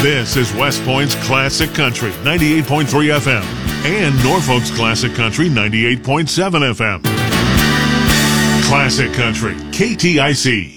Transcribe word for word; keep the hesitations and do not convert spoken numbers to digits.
This is West Point's Classic Country, ninety-eight point three F M, and Norfolk's Classic Country, ninety-eight point seven F M. Classic Country, K T I C.